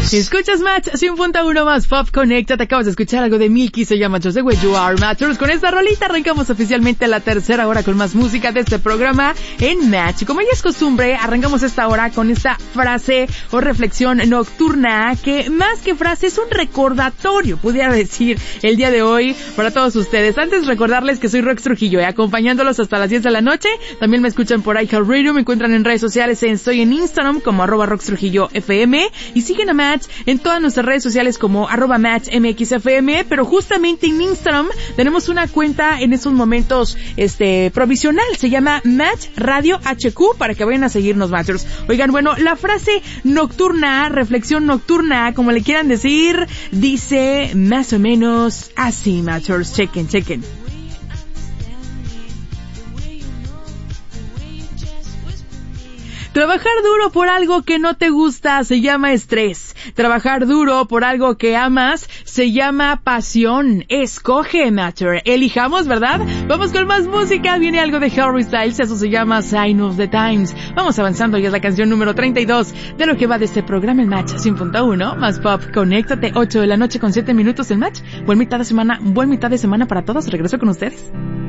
Escuchas Match 100.1 más Pop Connect. Te acabas de escuchar algo de Milky, se llama Just the Way You Are, Matchers. Con esta rolita arrancamos oficialmente la tercera hora con más música de este programa en Match. Como ya es costumbre, arrancamos esta hora con esta frase o reflexión nocturna que más que frase es un recordatorio, pudiera decir, el día de hoy para todos ustedes. Antes recordarles que soy Rox Trujillo, acompañándolos hasta las 10 de la noche. También me escuchan por iHeartRadio, me encuentran en redes sociales, estoy en Instagram como @RoxTrujilloFM y siguen a Match en todas nuestras redes sociales como @MatchMXFM, pero justamente en Instagram tenemos una cuenta en estos momentos provisional, se llama Match Radio HQ, para que vayan a seguirnos, Matchers. Oigan, bueno, la frase nocturna, reflexión nocturna, como le quieran decir, dice más o menos así, Matchers. Chequen. Trabajar duro por algo que no te gusta se llama estrés. Trabajar duro por algo que amas se llama pasión. Escoge, Matcher. Elijamos, ¿verdad? Vamos con más música. Viene algo de Harry Styles. Eso se llama Sign of the Times. Vamos avanzando. Ya es la canción número 32 de lo que va de este programa en Match 100.1 más Pop. Conéctate. 8 de la noche con 7 minutos en Match. Buen mitad de semana para todos. Regreso con ustedes.